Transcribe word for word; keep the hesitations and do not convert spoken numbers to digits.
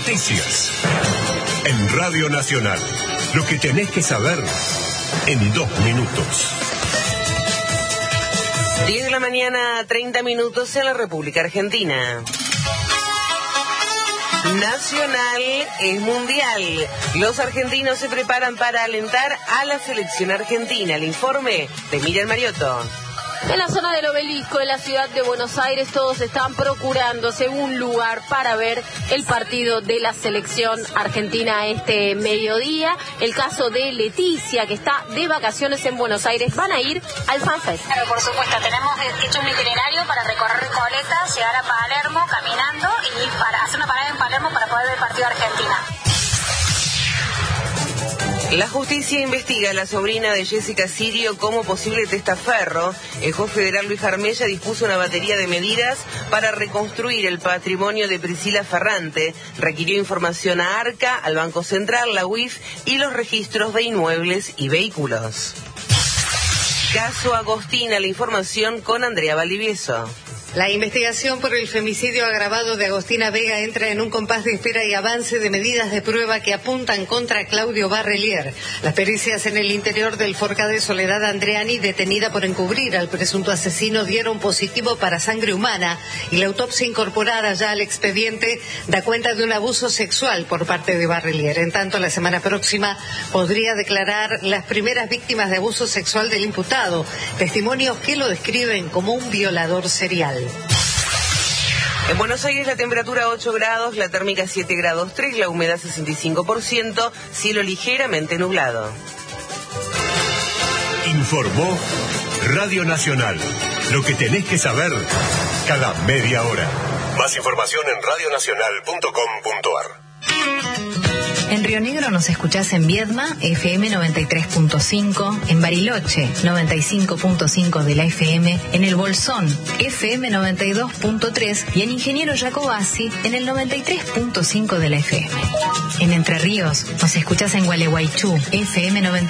Noticias. En Radio Nacional. Lo que tenés que saber en dos minutos. diez de la mañana, treinta minutos en la República Argentina. Nacional es mundial. Los argentinos se preparan para alentar a la selección argentina. El informe de Miriam Mariotto. En la zona del Obelisco, en la ciudad de Buenos Aires, todos están procurándose un lugar para ver el partido de la selección argentina este mediodía. El caso de Leticia, que está de vacaciones en Buenos Aires, van a ir al FanFest. Claro, por supuesto, tenemos hecho un itinerario para recorrer Recoleta, llegar a Palermo caminando y para hacer una parada en Palermo para poder ver el partido de Argentina. La justicia investiga a la sobrina de Jessica Sirio como posible testaferro. El juez federal Luis Jarmella dispuso una batería de medidas para reconstruir el patrimonio de Priscila Ferrante. Requirió información a ARCA, al Banco Central, la U I F y los registros de inmuebles y vehículos. Caso Agostina, la información con Andrea Valdivieso. La investigación por el femicidio agravado de Agostina Vega entra en un compás de espera y avance de medidas de prueba que apuntan contra Claudio Barrelier. Las pericias en el interior del Forca de Soledad Andreani, detenida por encubrir al presunto asesino, dieron positivo para sangre humana y la autopsia incorporada ya al expediente da cuenta de un abuso sexual por parte de Barrelier. En tanto, la semana próxima podría declarar las primeras víctimas de abuso sexual del imputado, testimonios que lo describen como un violador serial. En Buenos Aires la temperatura ocho grados, la térmica siete grados tres, la humedad sesenta y cinco por ciento, cielo ligeramente nublado. Informó Radio Nacional. Lo que tenés que saber cada media hora. Más información en radio nacional punto com punto ar. En Río Negro nos escuchás en Viedma, F M noventa y tres punto cinco, en Bariloche, noventa y cinco punto cinco de la F M, en El Bolsón, F M noventa y dos punto tres y en Ingeniero Jacobasi, en el noventa y tres punto cinco de la F M. En Entre Ríos nos escuchás en Gualeguaychú, F M noventa y tres punto cinco.